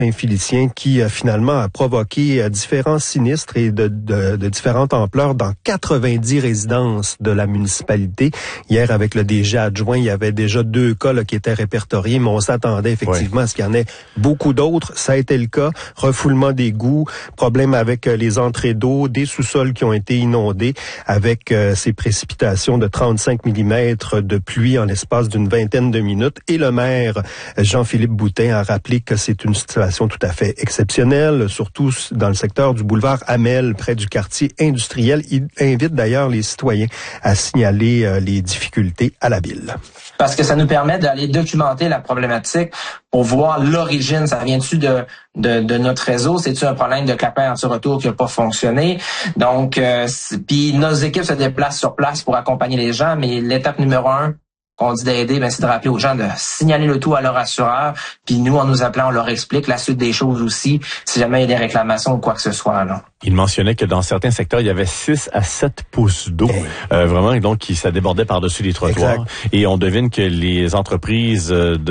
Saint-Félicien qui finalement a provoqué différents sinistres et de différentes ampleurs dans 90 résidences de la municipalité. Hier, avec le DG adjoint, il y avait déjà 2 cas là, qui étaient répertoriés, mais on s'attendait effectivement à ce qu'il y en ait beaucoup d'autres. Ça a été le cas. Refoulement d'égouts, problème avec les entrées d'eau, des sous-sols qui ont été inondés avec ces précipitations de 35 mm de pluie en l'espace d'une vingtaine de minutes. Et le maire Jean-Philippe Boutin a rappelé que c'est une situation tout à fait exceptionnelle, surtout dans le secteur du boulevard Hamel, près du quartier industriel. Il invite d'ailleurs les citoyens à signaler les difficultés à la ville. Parce que ça nous permet d'aller documenter la problématique pour voir l'origine. Ça vient-tu de notre réseau? C'est-tu un problème de clapet anti-retour qui n'a pas fonctionné? Donc, puis nos équipes se déplacent sur place pour accompagner les gens, mais l'étape numéro 1, qu'on dit d'aider, c'est de rappeler aux gens de signaler le tout à leur assureur. Puis nous, en nous appelant, on leur explique la suite des choses aussi, si jamais il y a des réclamations ou quoi que ce soit. Là. Il mentionnait que dans certains secteurs, il y avait 6 à 7 pouces d'eau, vraiment, donc ça débordait par-dessus les trottoirs. Exact. Et on devine que les entreprises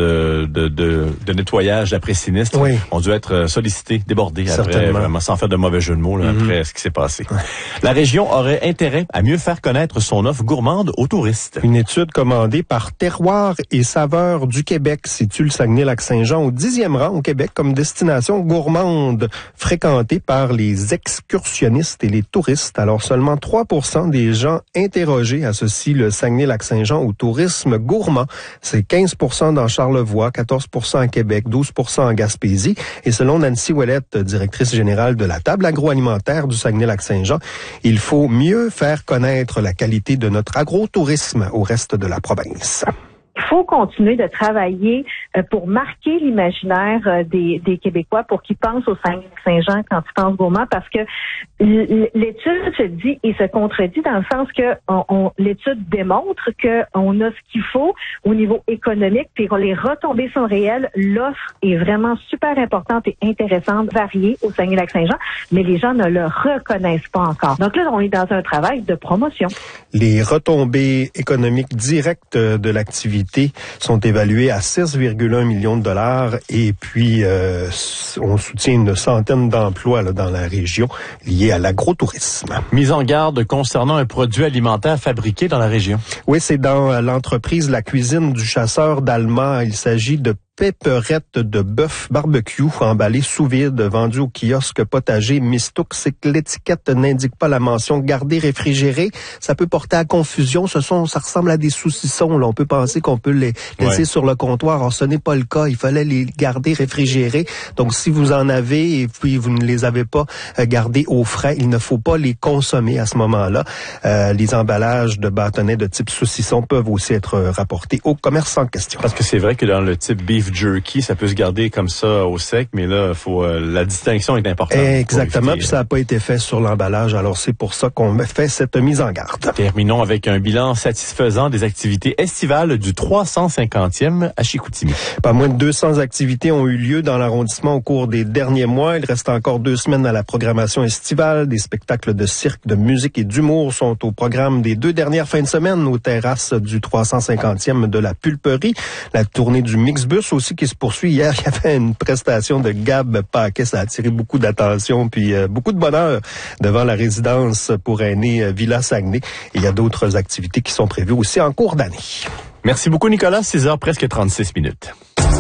de nettoyage d'après-sinistre ont dû être sollicitées, débordées, après, vraiment, sans faire de mauvais jeu de mots, là, après ce qui s'est passé. La région aurait intérêt à mieux faire connaître son offre gourmande aux touristes. Une étude commandée par Terroir et Saveurs du Québec situe le Saguenay-Lac-Saint-Jean au 10e rang au Québec comme destination gourmande fréquentée par les excursionnistes et les touristes. Alors, seulement 3% des gens interrogés associent le Saguenay-Lac-Saint-Jean au tourisme gourmand. C'est 15% dans Charlevoix, 14% à Québec, 12% en Gaspésie. Et selon Nancy Ouellette, directrice générale de la table agroalimentaire du Saguenay-Lac-Saint-Jean, il faut mieux faire connaître la qualité de notre agrotourisme au reste de la province. Il faut continuer de travailler pour marquer l'imaginaire des Québécois pour qu'ils pensent au Saguenay-Lac-Saint-Jean quand ils pensent gourmand, parce que l'étude se dit et se contredit dans le sens que l'étude démontre qu'on a ce qu'il faut au niveau économique, puis les retombées sont réelles. L'offre est vraiment super importante et intéressante, variée au Saguenay-Lac-Saint-Jean, mais les gens ne le reconnaissent pas encore. Donc là, on est dans un travail de promotion. Les retombées économiques directes de l'activité sont évalués à 6,1 millions de dollars et puis on soutient une centaine d'emplois là, dans la région liés à l'agrotourisme. Mise en garde concernant un produit alimentaire fabriqué dans la région. Oui, c'est dans l'entreprise La Cuisine du Chasseur d'Alma. Il s'agit de péperettes de bœuf barbecue emballées sous vide, vendues au kiosque potager Mistouk. C'est que l'étiquette n'indique pas la mention garder réfrigéré. Ça peut porter à confusion. Ça ressemble à des saucissons. Là. On peut penser qu'on peut les laisser sur le comptoir. Or, ce n'est pas le cas. Il fallait les garder réfrigérés. Donc, si vous en avez et puis vous ne les avez pas gardés au frais, il ne faut pas les consommer à ce moment-là. Les emballages de bâtonnets de type saucisson peuvent aussi être rapportés au commerce en question. Parce que c'est vrai que dans le type beef jerky, ça peut se garder comme ça au sec, mais là, faut la distinction est importante. Exactement, puis ça n'a pas été fait sur l'emballage, alors c'est pour ça qu'on fait cette mise en garde. Terminons avec un bilan satisfaisant des activités estivales du 350e à Chicoutimi. Pas moins de 200 activités ont eu lieu dans l'arrondissement au cours des derniers mois. Il reste encore 2 semaines à la programmation estivale. Des spectacles de cirque, de musique et d'humour sont au programme des 2 dernières fins de semaine aux terrasses du 350e de la Pulperie. La tournée du Mixbus aussi qui se poursuit. Hier, il y avait une prestation de Gab Paquet. Ça a attiré beaucoup d'attention puis beaucoup de bonheur devant la résidence pour aînés Villa Saguenay. Et il y a d'autres activités qui sont prévues aussi en cours d'année. Merci beaucoup, Nicolas. 6h, presque 36 minutes.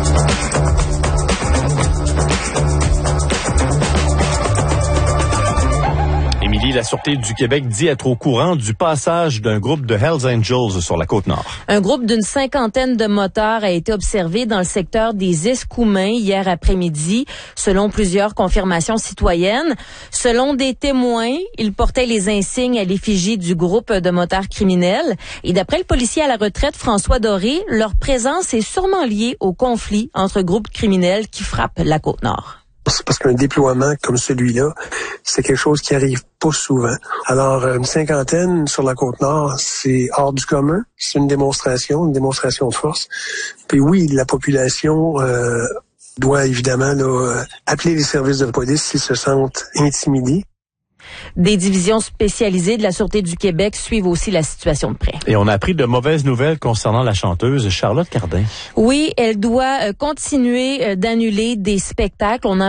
Émilie, la Sûreté du Québec dit être au courant du passage d'un groupe de Hells Angels sur la Côte-Nord. Un groupe d'une 50aine de motards a été observé dans le secteur des Escoumins hier après-midi, selon plusieurs confirmations citoyennes. Selon des témoins, ils portaient les insignes à l'effigie du groupe de motards criminels. Et d'après le policier à la retraite, François Doré, leur présence est sûrement liée au conflit entre groupes criminels qui frappent la Côte-Nord. C'est parce qu'un déploiement comme celui-là, c'est quelque chose qui arrive pas souvent. Alors, une 50aine sur la Côte-Nord, c'est hors du commun. C'est une démonstration de force. Puis oui, la population doit évidemment appeler les services de police s'ils se sentent intimidés. Des divisions spécialisées de la Sûreté du Québec suivent aussi la situation de près. Et on a appris de mauvaises nouvelles concernant la chanteuse Charlotte Cardin. Oui, elle doit continuer d'annuler des spectacles. On a